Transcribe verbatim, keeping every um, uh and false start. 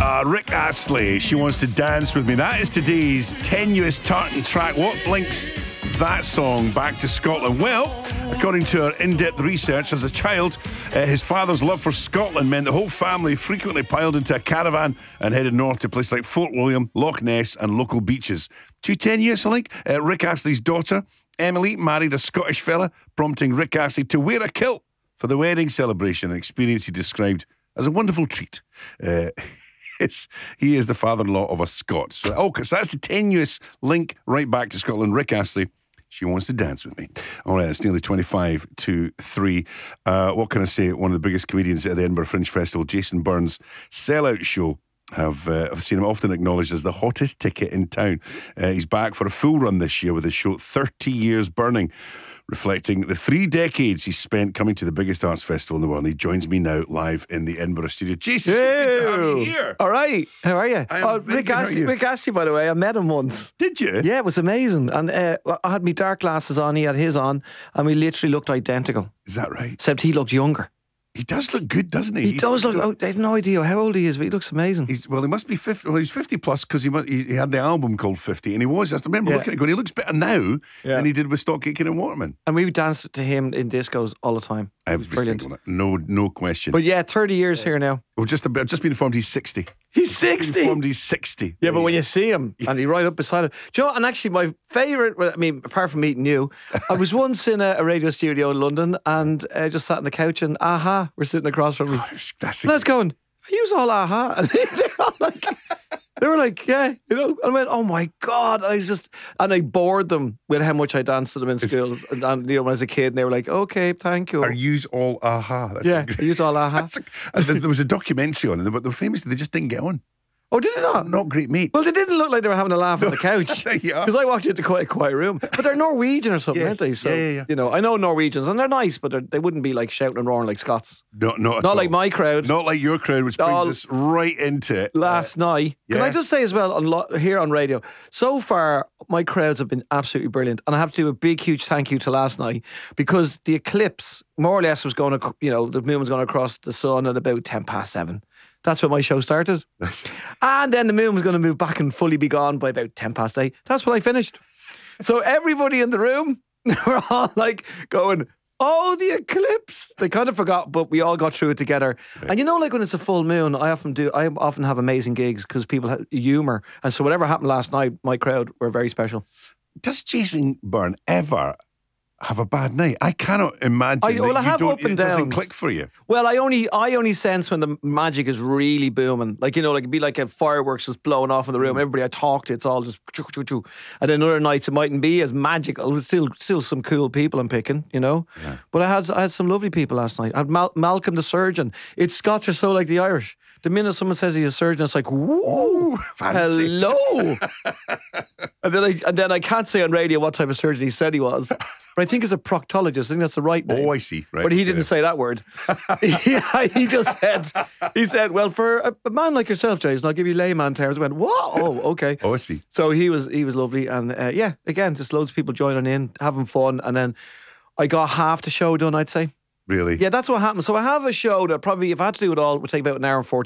Uh, Rick Astley, She Wants to Dance With Me. That is today's tenuous tartan track. What links that song back to Scotland? Well, according to our in-depth research, as a child, uh, his father's love for Scotland meant the whole family frequently piled into a caravan and headed north to places like Fort William, Loch Ness and local beaches. Too tenuous, I think. Uh, Rick Astley's daughter, Emily, married a Scottish fella, prompting Rick Astley to wear a kilt for the wedding celebration, an experience he described as a wonderful treat. Uh, It's, he is the father-in-law of a Scot. So, okay, so that's a tenuous link right back to Scotland. Rick Astley, She Wants to Dance With Me. All right, it's nearly twenty-five to three. Uh, what can I say? One of the biggest comedians at the Edinburgh Fringe Festival, Jason Byrne's sellout show. Have uh, I've seen him often acknowledged as the hottest ticket in town. Uh, he's back for a full run this year with his show thirty years Burning, reflecting the three decades he's spent coming to the biggest arts festival in the world. And he joins me now live in the Edinburgh studio. Jesus, so good to have you here. All right, how are you? I am Oh, very Rick good. How are Astley, you? Rick Astley, by the way, I met him once. Did you? Yeah, it was amazing. And uh, I had my dark glasses on, he had his on, and we literally looked identical, Is that right? except he looked younger. He does look good, doesn't he? He He's- does look, oh, I have no idea how old he is, but he looks amazing. He's, well, he must be fifty. Well, he's fifty plus because he, mu- he he had the album called fifty, and he was. I remember Yeah. looking at it going, he looks better now Yeah. than he did with Stock Aitken and Waterman. And we would dance to him in discos all the time. It was Every brilliant. single night. No, no question. But yeah, thirty years here now. We've just, I've just been informed he's sixty. He's Been sixty. informed he's sixty. Yeah, but when you see him and he right up beside him. Do you know, and actually my favourite, well, I mean, apart from meeting you, I was once in a, a radio studio in London and uh, just sat on the couch and Aha were sitting across from me. That's, that's And I was going, are you all Aha? And they're all like, they were like, yeah, you know. And I went, oh my God. And I was just, and I bored them with how much I danced to them in school. And, and, you know, when I was a kid, and they were like, okay, thank you. Are yous all aha? That's Yeah, a good- I used all Aha. that's a- uh, there there was a documentary on it, but they were famous. They just didn't get on. Oh, did it not? Not great mates. Well, they didn't look like they were having a laugh on the couch. There you are. Because I walked into quite a quiet room. But they're Norwegian or something, Yes. aren't they? So, Yeah, yeah, yeah. you know, I know Norwegians and they're nice, but they're, they wouldn't be like shouting and roaring like Scots. Not, not, at Not all. like my crowd. Not like your crowd, which brings All- us right into it. Last night. Can yeah. I just say as well, on lo- here on radio, so far, my crowds have been absolutely brilliant. And I have to do a big, huge thank you to last night because the eclipse more or less was going to, you know, the moon was going to cross the sun at about ten past seven. That's when my show started. And then the moon was going to move back and fully be gone by about ten past eight. That's when I finished. So everybody in the room, were all like going, oh, the eclipse. They kind of forgot, but we all got through it together. And you know, like when it's a full moon, I often do, I often have amazing gigs because people have humour. And so whatever happened last night, my crowd were very special. Does Jason Byrne ever have a bad night? I cannot imagine. I- that well, I you have don't- up and it doesn't downs. click for you. Well, I only I only sense when the magic is really booming. Like, you know, like it'd be like a fireworks just blowing off in the room. Everybody I talk to, it's all just choo, choo, choo. And then other nights it mightn't be as magical. It's still still some cool people I'm picking, you know. But I had I had some lovely people last night. I had Mal- Malcolm the surgeon. It's Scots are so like the Irish. The minute someone says he's a surgeon, it's like, whoa, fancy. hello. and then I and then I can't say on radio what type of surgeon he said he was. But I think he's a proctologist. I think that's the right name. Oh, I see. Right. But he didn't Yeah. say that word. Yeah, he just said, he said, well, for a, a man like yourself, Jason, I'll give you layman terms. I went, what? Oh, okay. Oh, I see. So he was he was lovely. And uh, yeah, again, just loads of people joining in, having fun. And then I got half the show done, I'd say. Really? Yeah, that's what happened. So I have a show that probably, if I had to do it all, it would take about an hour and forty